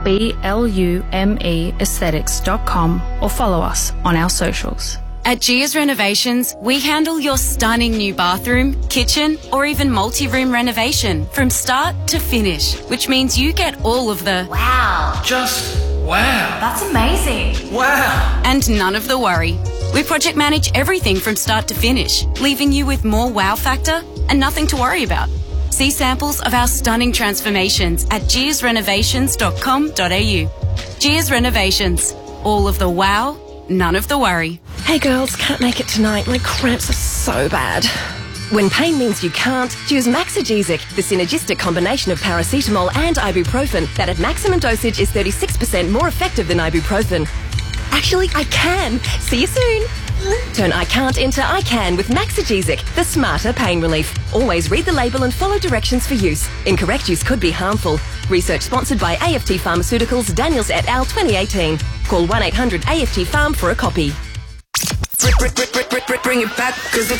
BLUMEaesthetics.com or follow us on our socials. At Gia's Renovations, we handle your stunning new bathroom, kitchen, or even multi-room renovation from start to finish, which means you get all of the wow. Just wow. That's amazing. Wow. And none of the worry. We project manage everything from start to finish, leaving you with more wow factor and nothing to worry about. See samples of our stunning transformations at giasrenovations.com.au. Gia's Renovations. All of the wow, none of the worry. Hey girls, can't make it tonight. My cramps are so bad. When pain means you can't, choose Maxigesic, the synergistic combination of paracetamol and ibuprofen that at maximum dosage is 36% more effective than ibuprofen. Actually, I can. See you soon. Turn I can't into I can with Maxigesic, the smarter pain relief. Always read the label and follow directions for use. Incorrect use could be harmful. Research sponsored by AFT Pharmaceuticals, Daniels et al. 2018. Call 1-800-AFT-PHARM for a copy. Bring it back, 'cause